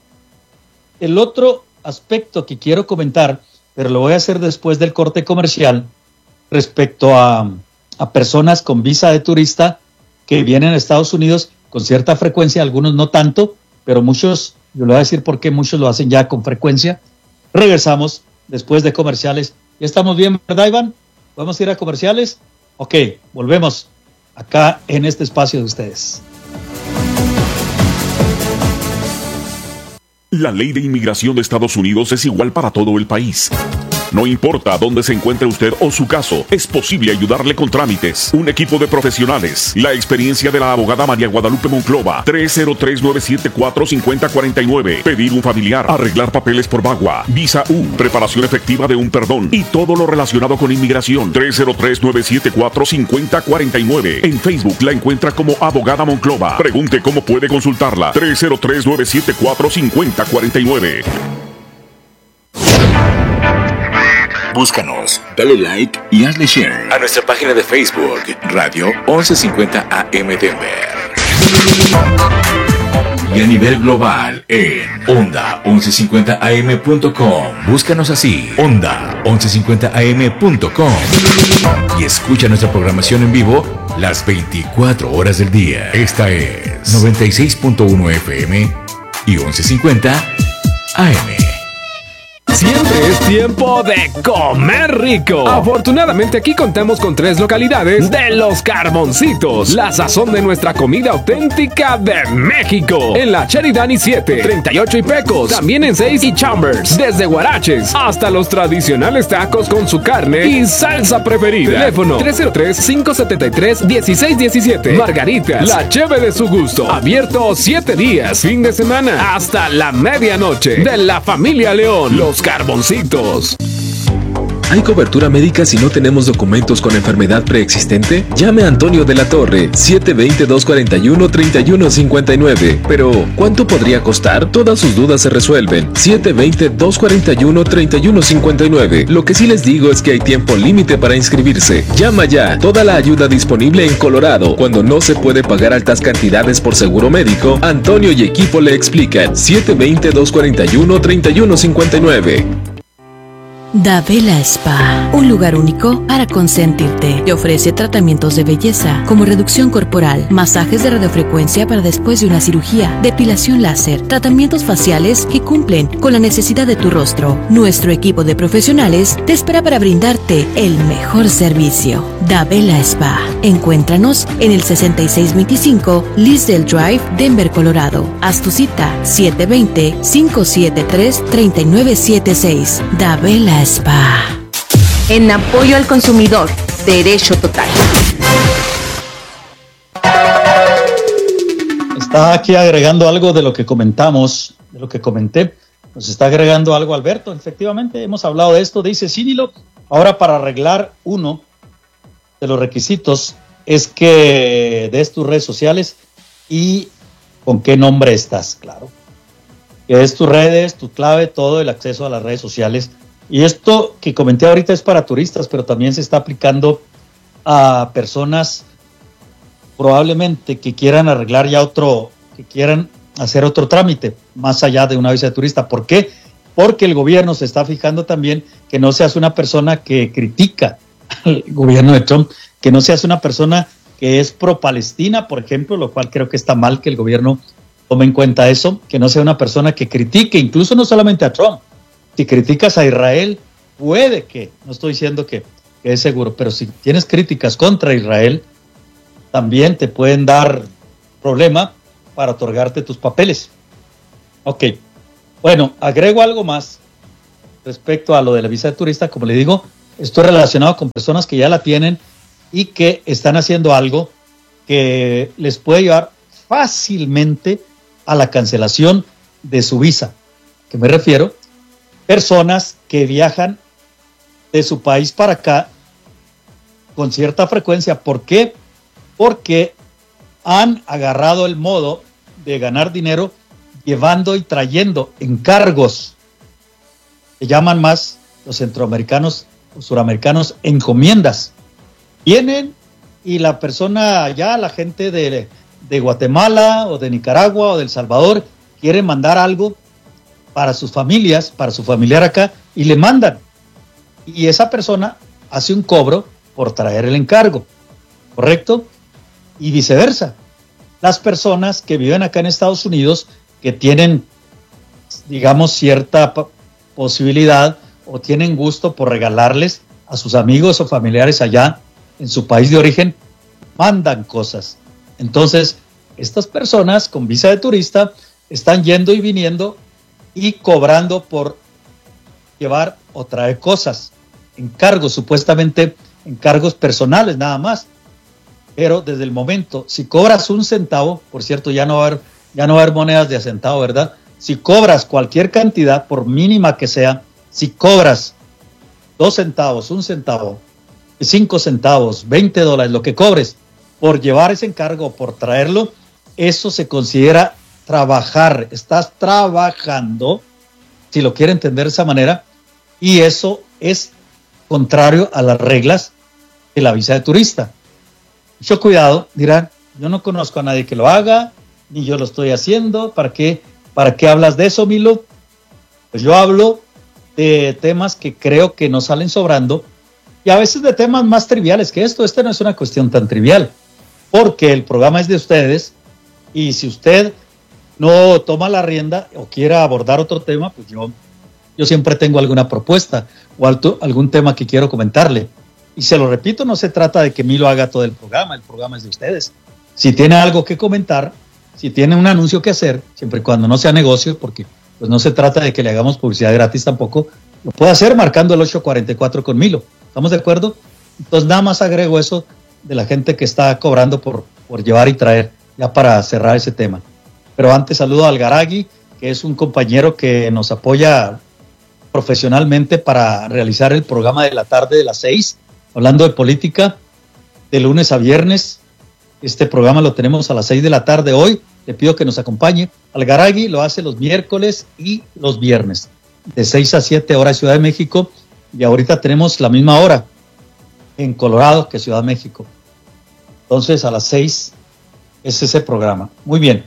El otro aspecto que quiero comentar, pero lo voy a hacer después del corte comercial, respecto a, a personas con visa de turista que vienen a Estados Unidos con cierta frecuencia, algunos no tanto, pero muchos, yo le voy a decir por qué muchos lo hacen ya con frecuencia. Regresamos después de comerciales. ¿Ya estamos bien, verdad, Iván? ¿Podemos ir a comerciales? Ok, volvemos acá en este espacio de ustedes. La ley de inmigración de Estados Unidos es igual para todo el país. No importa dónde se encuentre usted o su caso, es posible ayudarle con trámites. Un equipo de profesionales. La experiencia de la abogada María Guadalupe Monclova. tres cero tres, nueve siete cuatro, cinco cero cuatro nueve. Pedir un familiar. Arreglar papeles por Bagua. Visa U. Preparación efectiva de un perdón. Y todo lo relacionado con inmigración. tres cero tres, nueve siete cuatro, cinco cero cuatro nueve. En Facebook la encuentra como abogada Monclova. Pregunte cómo puede consultarla. tres cero tres, nueve siete cuatro, cinco cero cuatro nueve. Búscanos, dale like y hazle share a nuestra página de Facebook, Radio once cincuenta A M Denver. Y a nivel global en onda once cincuenta a eme punto com. Búscanos así, onda once cincuenta a eme punto com. Y escucha nuestra programación en vivo las veinticuatro horas del día. Esta es noventa y seis punto uno F M y once cincuenta A M. Siempre es tiempo de comer rico. Afortunadamente aquí contamos con tres localidades de Los Carboncitos, la sazón de nuestra comida auténtica de México. En la Cheridani siete, treinta y ocho y Pecos, también en seis y Chambers, desde Guaraches hasta los tradicionales tacos con su carne y salsa preferida. Teléfono tres cero tres, cinco siete tres, uno seis uno siete. Margaritas, la cheve de su gusto. Abierto siete días, fin de semana, hasta la medianoche. De la familia León, Los Carboncitos. ¿Hay cobertura médica si no tenemos documentos con enfermedad preexistente? Llame a Antonio de la Torre, siete dos cero, dos cuatro uno, tres uno cinco nueve. Pero, ¿cuánto podría costar? Todas sus dudas se resuelven. siete dos cero, dos cuatro uno, tres uno cinco nueve. Lo que sí les digo es que hay tiempo límite para inscribirse. Llama ya. Toda la ayuda disponible en Colorado. Cuando no se puede pagar altas cantidades por seguro médico, Antonio y equipo le explican. siete dos cero, dos cuatro uno, tres uno cinco nueve. Davela Spa, un lugar único para consentirte. Te ofrece tratamientos de belleza como reducción corporal, masajes de radiofrecuencia para después de una cirugía, depilación láser, tratamientos faciales que cumplen con la necesidad de tu rostro. Nuestro equipo de profesionales te espera para brindarte el mejor servicio. Davela Spa. Encuéntranos en el sesenta y seis veinticinco Lisdale Drive, Denver, Colorado. Haz tu cita siete dos cero, cinco siete tres, tres nueve siete seis. Davela Spa. En apoyo al consumidor, derecho total. Está aquí agregando algo de lo que comentamos, de lo que comenté. Nos está agregando algo Alberto. Efectivamente, hemos hablado de esto. Dice Cínilo, ahora para arreglar uno de los requisitos es que des tus redes sociales y con qué nombre estás, claro. Que des tus redes, tu clave, todo el acceso a las redes sociales. Y esto que comenté ahorita es para turistas, pero también se está aplicando a personas probablemente que quieran arreglar ya otro, que quieran hacer otro trámite más allá de una visa de turista. ¿Por qué? Porque el gobierno se está fijando también que no seas una persona que critica al gobierno de Trump, que no seas una persona que es pro-Palestina, por ejemplo, lo cual creo que está mal que el gobierno tome en cuenta eso, que no sea una persona que critique, incluso no solamente a Trump. Si criticas a Israel, puede que, no estoy diciendo que, que es seguro, pero si tienes críticas contra Israel, también te pueden dar problema para otorgarte tus papeles. Ok, bueno, agrego algo más respecto a lo de la visa de turista. Como le digo, esto es relacionado con personas que ya la tienen y que están haciendo algo que les puede llevar fácilmente a la cancelación de su visa. ¿A qué me refiero? Personas que viajan de su país para acá con cierta frecuencia. ¿Por qué? Porque han agarrado el modo de ganar dinero llevando y trayendo encargos. Se llaman más los centroamericanos o suramericanos encomiendas. Vienen y la persona ya, la gente de, de Guatemala o de Nicaragua o de El Salvador quiere mandar algo para sus familias, para su familiar acá, y le mandan. Y esa persona hace un cobro por traer el encargo, ¿correcto? Y viceversa. Las personas que viven acá en Estados Unidos, que tienen, digamos, cierta posibilidad o tienen gusto por regalarles a sus amigos o familiares allá en su país de origen, mandan cosas. Entonces, estas personas con visa de turista están yendo y viniendo y cobrando por llevar o traer cosas, encargos, supuestamente encargos personales nada más. Pero desde el momento, si cobras un centavo, por cierto, ya no va a haber, ya no va a haber monedas de a centavo, ¿verdad? Si cobras cualquier cantidad, por mínima que sea, si cobras dos centavos, un centavo, cinco centavos, veinte dólares, lo que cobres por llevar ese encargo, por traerlo, eso se considera trabajar. Estás trabajando, si lo quiere entender de esa manera, y eso es contrario a las reglas de la visa de turista. Mucho cuidado, dirán, yo no conozco a nadie que lo haga, ni yo lo estoy haciendo, ¿para qué, para qué hablas de eso, Milo? Pues yo hablo de temas que creo que nos salen sobrando, y a veces de temas más triviales que esto. Esta no es una cuestión tan trivial, porque el programa es de ustedes, y si usted no toma la rienda o quiera abordar otro tema, pues yo, yo siempre tengo alguna propuesta o alto, algún tema que quiero comentarle. Y se lo repito, no se trata de que Milo haga todo el programa, el programa es de ustedes. Si tiene algo que comentar, si tiene un anuncio que hacer, siempre y cuando no sea negocio, porque pues no se trata de que le hagamos publicidad gratis tampoco, lo puede hacer marcando el ocho cuarenta y cuatro con Milo. ¿Estamos de acuerdo? Entonces nada más agrego eso de la gente que está cobrando por, por llevar y traer, ya para cerrar ese tema. Pero antes saludo a Algaragui, que es un compañero que nos apoya profesionalmente para realizar el programa de la tarde de las seis, hablando de política, de lunes a viernes. Este programa lo tenemos a las seis de la tarde hoy. Le pido que nos acompañe. Algaragui lo hace los miércoles y los viernes, de seis a siete hora Ciudad de México, y ahorita tenemos la misma hora en Colorado que Ciudad de México. Entonces a las seis es ese programa. Muy bien.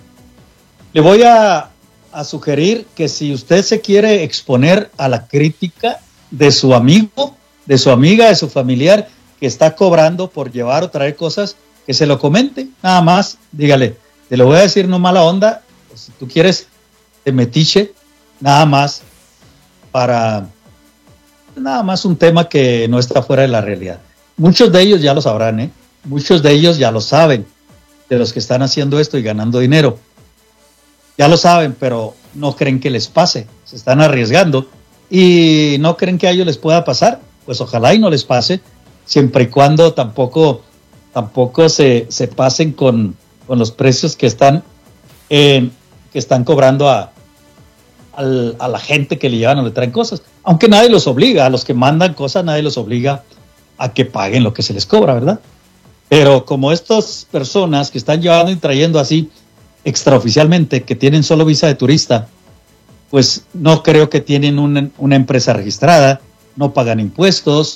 Le voy a, a sugerir que si usted se quiere exponer a la crítica de su amigo, de su amiga, de su familiar que está cobrando por llevar o traer cosas, que se lo comente, nada más, dígale, te lo voy a decir no mala onda, si tú quieres te metiche, nada más para, nada más un tema que no está fuera de la realidad. Muchos de ellos ya lo sabrán, ¿eh? Muchos de ellos ya lo saben, de los que están haciendo esto y ganando dinero. Ya lo saben, pero no creen que les pase, se están arriesgando y no creen que a ellos les pueda pasar. Pues ojalá y no les pase, siempre y cuando tampoco, tampoco se, se pasen con, con los precios que están, eh, que están cobrando a, a, a la gente que le llevan o le traen cosas. Aunque nadie los obliga, a los que mandan cosas nadie los obliga a que paguen lo que se les cobra, ¿verdad? Pero como estas personas que están llevando y trayendo así extraoficialmente, que tienen solo visa de turista, pues no creo que tienen una, una empresa registrada, no pagan impuestos,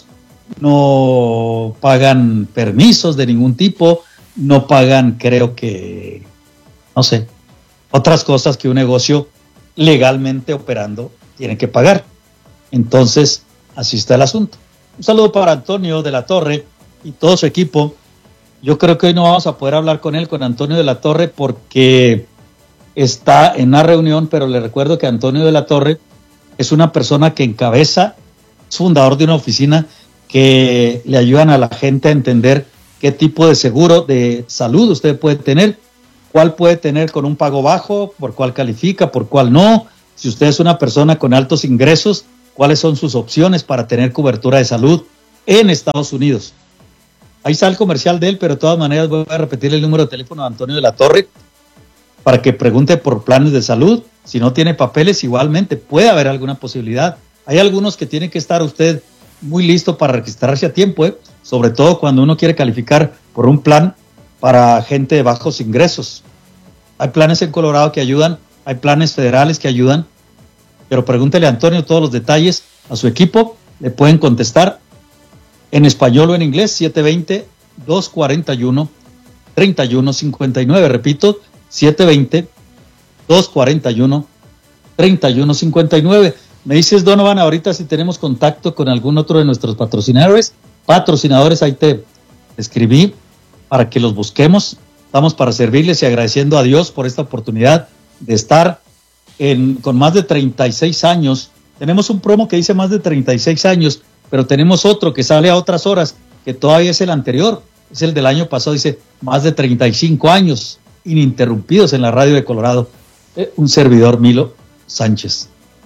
no pagan permisos de ningún tipo, no pagan, creo que, no sé, otras cosas que un negocio legalmente operando tiene que pagar. Entonces, así está el asunto. Un saludo para Antonio de la Torre y todo su equipo. Yo creo que hoy no vamos a poder hablar con él, con Antonio de la Torre, porque está en una reunión, pero le recuerdo que Antonio de la Torre es una persona que encabeza, es fundador de una oficina que le ayudan a la gente a entender qué tipo de seguro de salud usted puede tener, cuál puede tener con un pago bajo, por cuál califica, por cuál no. Si usted es una persona con altos ingresos, cuáles son sus opciones para tener cobertura de salud en Estados Unidos. Ahí está el comercial de él, pero de todas maneras voy a repetir el número de teléfono de Antonio de la Torre para que pregunte por planes de salud. Si no tiene papeles, igualmente puede haber alguna posibilidad. Hay algunos que tiene que estar usted muy listo para registrarse a tiempo, ¿eh? Sobre todo cuando uno quiere calificar por un plan para gente de bajos ingresos. Hay planes en Colorado que ayudan, hay planes federales que ayudan, pero pregúntele a Antonio todos los detalles, a su equipo, le pueden contestar en español o en inglés, siete dos cero, dos cuatro uno, tres uno cinco nueve. Repito, siete dos cero, dos cuatro uno, tres uno cinco nueve. Me dices, Donovan, ahorita si tenemos contacto con algún otro de nuestros patrocinadores, patrocinadores, ahí te escribí para que los busquemos. Estamos para servirles y agradeciendo a Dios por esta oportunidad de estar en, con más de treinta y seis años. Tenemos un promo que dice más de treinta y seis años, pero tenemos otro que sale a otras horas, que todavía es el anterior, es el del año pasado, dice más de treinta y cinco años ininterrumpidos en la radio de Colorado. Eh, un servidor, Milo Sánchez.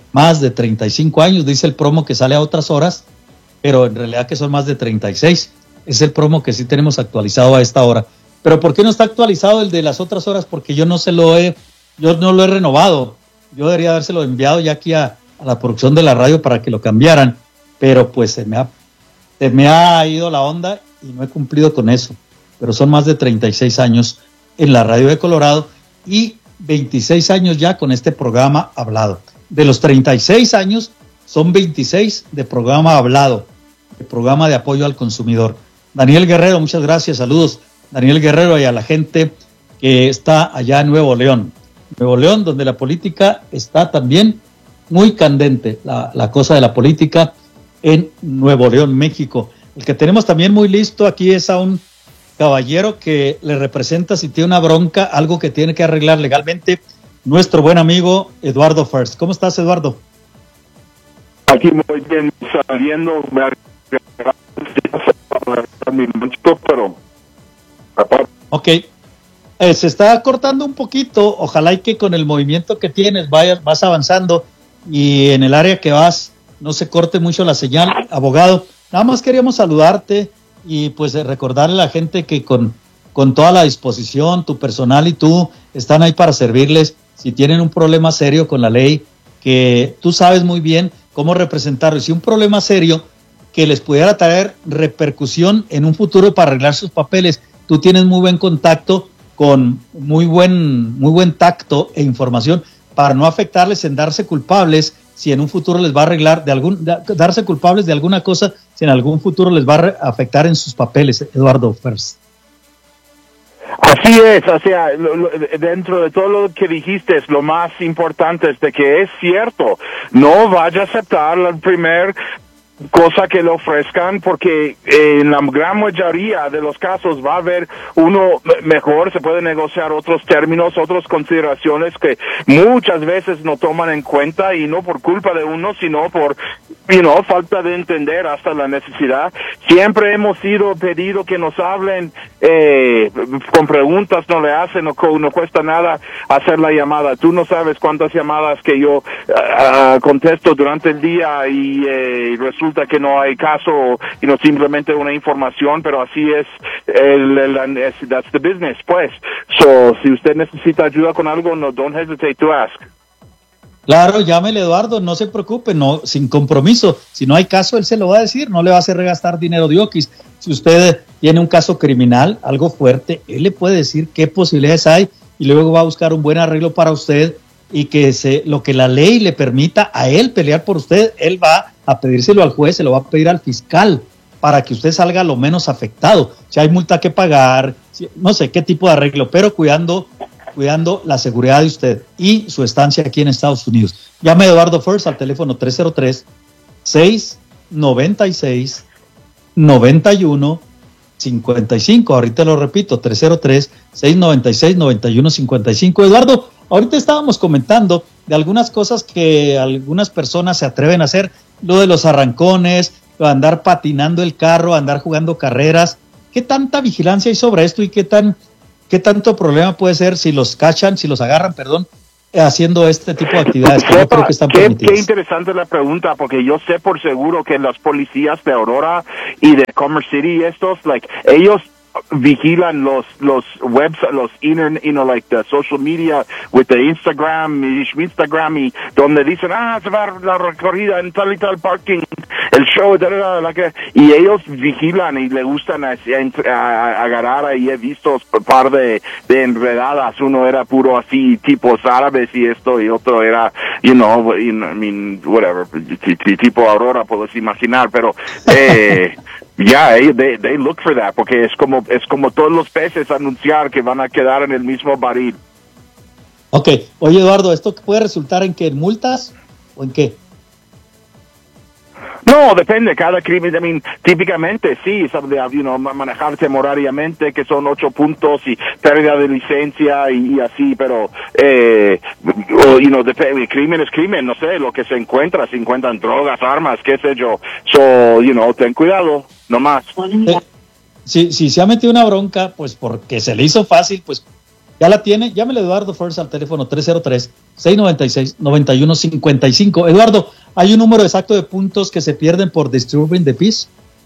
más de treinta y cinco años, dice el promo que sale a otras horas, pero en realidad que son más de treinta y seis. Es el promo que sí tenemos actualizado a esta hora. Pero ¿por qué no está actualizado el de las otras horas? Porque yo no se lo he, yo no lo he renovado. Yo debería habérselo enviado ya aquí a, a la producción de la radio para que lo cambiaran, pero pues se me ha, se me ha ido la onda y no he cumplido con eso. Pero son más de treinta y seis años en la radio de Colorado y veintiséis años ya con este programa hablado. De los treinta y seis años, son veintiséis de programa hablado, de programa de apoyo al consumidor. Daniel Guerrero, muchas gracias, saludos. Daniel Guerrero y a la gente que está allá en Nuevo León. Nuevo León, donde la política está también muy candente, la, la cosa de la política en Nuevo León, México. El que tenemos también muy listo aquí es a un caballero que le representa si tiene una bronca, algo que tiene que arreglar legalmente, nuestro buen amigo Eduardo First. ¿Cómo estás, Eduardo? Aquí muy bien, saliendo, me pero ok, eh, se está cortando un poquito, ojalá y que con el movimiento que tienes vayas, vas avanzando y en el área que vas no se corte mucho la señal, abogado. Nada más queríamos saludarte y pues recordarle a la gente que con, con toda la disposición, tu personal y tú están ahí para servirles si tienen un problema serio con la ley, que tú sabes muy bien cómo representarlo. Si un problema serio que les pudiera traer repercusión en un futuro para arreglar sus papeles, tú tienes muy buen contacto con muy buen, muy buen tacto e información para no afectarles en darse culpables si en un futuro les va a arreglar de algún, de, darse culpables de alguna cosa si en algún futuro les va a afectar en sus papeles, Eduardo First. Así es, o sea, lo, lo, dentro de todo lo que dijiste, es lo más importante es de que es cierto, no vaya a aceptar el primer cosa que le ofrezcan, porque eh, en la gran mayoría de los casos va a haber uno mejor, se puede negociar otros términos, otras consideraciones que muchas veces no toman en cuenta, y no por culpa de uno, sino por, you know, falta de entender hasta la necesidad. Siempre hemos sido pedido que nos hablen eh, con preguntas, no le hacen, no, no cuesta nada hacer la llamada. Tú no sabes cuántas llamadas que yo uh, contesto durante el día y eh, resulta que no hay caso, y no simplemente una información, pero así es el, el, el that's the business, pues. So, si usted necesita ayuda con algo, no, don't hesitate to ask. Claro, llámele, Eduardo, no se preocupe, no, sin compromiso. Si no hay caso, él se lo va a decir, no le va a hacer regastar dinero de Oquis. Si usted tiene un caso criminal, algo fuerte, él le puede decir qué posibilidades hay y luego va a buscar un buen arreglo para usted, y que se, lo que la ley le permita a él pelear por usted, él va a pedírselo al juez, se lo va a pedir al fiscal para que usted salga lo menos afectado. Si hay multa que pagar, si, no sé qué tipo de arreglo, pero cuidando, cuidando la seguridad de usted y su estancia aquí en Estados Unidos. Llame a Eduardo First al teléfono tres cero tres, seis nueve seis, nueve uno cinco cinco. Ahorita lo repito, tres cero tres, seis nueve seis, nueve uno cinco cinco. Eduardo, ahorita estábamos comentando de algunas cosas que algunas personas se atreven a hacer, lo de los arrancones, lo de andar patinando el carro, andar jugando carreras. ¿Qué tanta vigilancia hay sobre esto y qué tan qué tanto problema puede ser si los cachan, si los agarran, perdón, haciendo este tipo de actividades que yo creo que están qué, permitidas? Qué interesante la pregunta, porque yo sé por seguro que los policías de Aurora y de Commerce City, estos, like, ellos vigilan los los webs, los internet, you know, like the social media with the Instagram, Instagram, y donde dicen, ah, se va la recorrida en tal y tal parking, el show, da, da, da, la que, y ellos vigilan y le gustan a, a, a agarrar. Ahí he visto un par de, de enredadas, uno era puro así, tipos árabes y esto, y otro era, you know, you know I mean, whatever, tipo Aurora, puedes imaginar, pero, eh, ya, yeah, they, they look for that, porque es como es como todos los peces anunciar que van a quedar en el mismo barril. Ok, oye, Eduardo, ¿esto puede resultar en qué? ¿En multas o en qué? No, depende, cada crimen, I mean, típicamente sí, you know, manejar temorariamente, que son ocho puntos y pérdida de licencia y, y así, pero, eh, o, you know, depende, crimen es crimen, no sé, lo que se encuentra, se encuentran drogas, armas, qué sé yo, so, you know, ten cuidado, no más. Eh, si, si se ha metido una bronca, pues porque se le hizo fácil, pues ¿Ya la tiene? Llámele a Eduardo First al teléfono tres cero tres, seis nueve seis, nueve uno cinco cinco. Eduardo, ¿hay un número exacto de puntos que se pierden por Disturbing the Peace?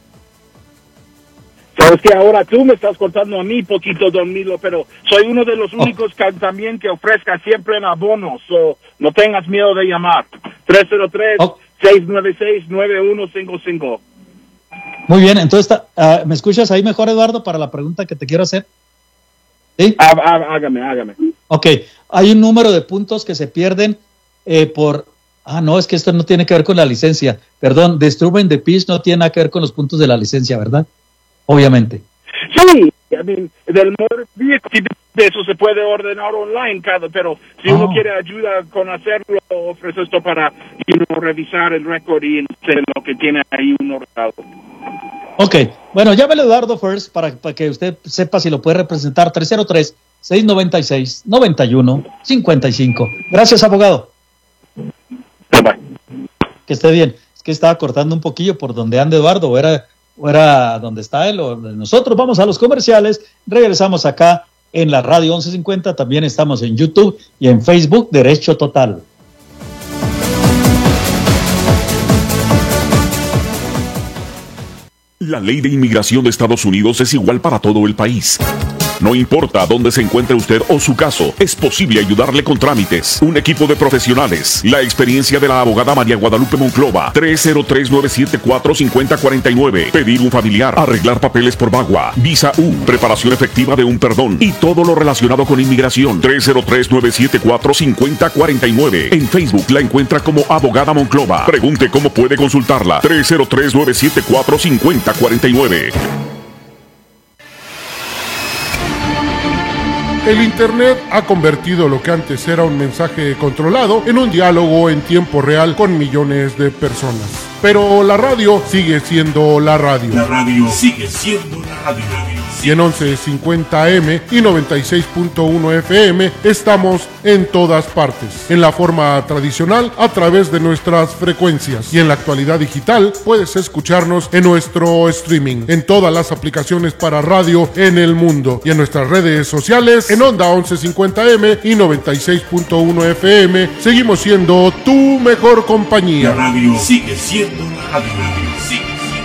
Sabes que ahora tú me estás contando a mí poquito, don Milo, pero soy uno de los únicos oh. que también que ofrezca siempre en abonos, so no tengas miedo de llamar. tres cero tres, seis nueve seis, nueve uno cinco cinco. Muy bien, entonces, uh, ¿me escuchas ahí mejor, Eduardo, para la pregunta que te quiero hacer? ¿Sí? Há, há, hágame, hágame. Ok, hay un número de puntos que se pierden eh, por... Ah, no, es que esto no tiene que ver con la licencia. Perdón, Disturbing the Peace no tiene nada que ver con los puntos de la licencia, ¿verdad? Obviamente. Sí, I mean, del motor vehicle, eso se puede ordenar online, cada, pero si oh. uno quiere ayuda con hacerlo, ofrece esto para you know, revisar el récord y lo que tiene ahí uno ordenado. Ok, bueno, llámele a Eduardo First para, para que usted sepa si lo puede representar. Tres cero tres, seis nueve seis, nueve uno cinco cinco. Gracias, abogado. Bye. Que esté bien. Es que estaba cortando un poquillo por donde anda Eduardo, o era, o era donde está él, o nosotros. Vamos a los comerciales, regresamos acá en la radio once cincuenta, también estamos en YouTube y en Facebook, Derecho Total. La ley de inmigración de Estados Unidos es igual para todo el país. No importa dónde se encuentre usted o su caso, es posible ayudarle con trámites. Un equipo de profesionales. La experiencia de la abogada María Guadalupe Monclova. tres cero tres, nueve siete cuatro, cinco cero cuatro nueve. Pedir un familiar. Arreglar papeles por VAWA. Visa U. Preparación efectiva de un perdón. Y todo lo relacionado con inmigración. tres cero tres, nueve siete cuatro, cinco cero cuatro nueve. En Facebook la encuentra como Abogada Monclova. Pregunte cómo puede consultarla. tres cero tres, nueve siete cuatro, cinco cero cuatro nueve. El Internet ha convertido lo que antes era un mensaje controlado en un diálogo en tiempo real con millones de personas. Pero la radio sigue siendo la radio. La radio sigue siendo la radio. Y en once cincuenta A M y noventa y seis punto uno F M estamos en todas partes. En la forma tradicional, a través de nuestras frecuencias. Y en la actualidad digital, puedes escucharnos en nuestro streaming, en todas las aplicaciones para radio en el mundo. Y en nuestras redes sociales, en Onda once cincuenta A M y noventa y seis punto uno F M, seguimos siendo tu mejor compañía. La radio sigue siendo la radio. Sigue.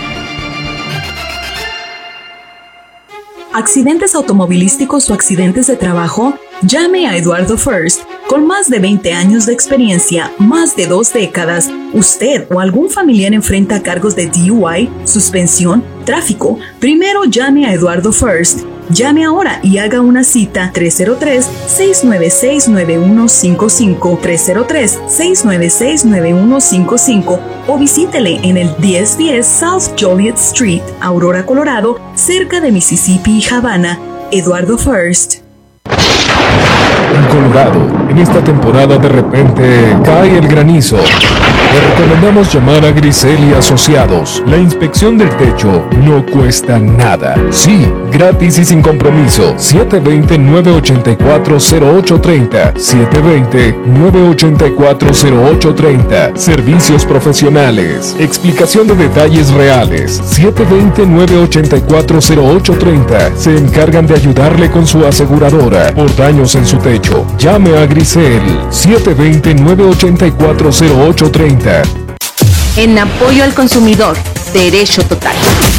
¿Accidentes automovilísticos o accidentes de trabajo? Llame a Eduardo First. Con más de veinte años de experiencia, más de dos décadas, usted o algún familiar enfrenta cargos de D U I, suspensión, tráfico. Primero llame a Eduardo First. Llame ahora y haga una cita tres cero tres, seis nueve seis, nueve uno cinco cinco, tres cero tres, seis nueve seis, nueve uno cinco cinco o visítele en el diez diez South Joliet Street, Aurora, Colorado, cerca de Mississippi y Havana. Eduardo First. En Colorado, en esta temporada de repente cae el granizo. Le recomendamos llamar a Grisel y Asociados. La inspección del techo no cuesta nada. Sí, gratis y sin compromiso. siete dos cero, nueve ocho cuatro, cero ocho tres cero. siete dos cero, nueve ocho cuatro, cero ocho tres cero. Servicios profesionales. Explicación de detalles reales. siete dos cero, nueve ocho cuatro, cero ocho tres cero. Se encargan de ayudarle con su aseguradora por daños en su techo. Llame a Grisel. siete dos cero, nueve ocho cuatro, cero ocho tres cero. En apoyo al consumidor, Derecho Total.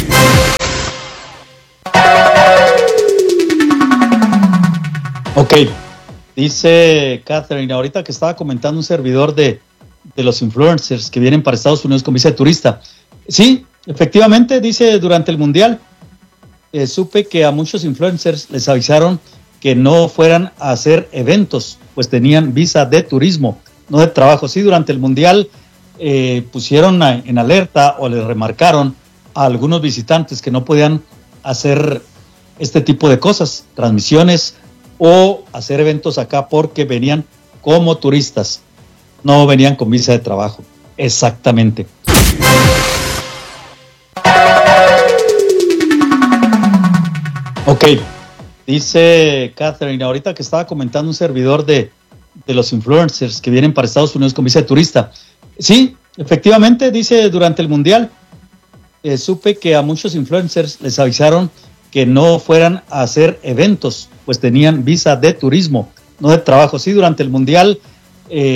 Ok, dice Catherine, ahorita que estaba comentando un servidor de, de los influencers que vienen para Estados Unidos con visa de turista. Sí, efectivamente, dice, durante el Mundial, eh, supe que a muchos influencers les avisaron que no fueran a hacer eventos, pues tenían visa de turismo, no de trabajo. Sí, durante el Mundial eh, pusieron a, en alerta o les remarcaron a algunos visitantes que no podían hacer este tipo de cosas, transmisiones o hacer eventos acá porque venían como turistas, no venían con visa de trabajo. Exactamente. Ok, dice Catherine, ahorita que estaba comentando un servidor de, de los influencers que vienen para Estados Unidos con visa de turista. Sí, efectivamente, dice, durante el Mundial, eh, supe que a muchos influencers les avisaron que no fueran a hacer eventos, pues tenían visa de turismo, no de trabajo. Sí, durante el Mundial, eh,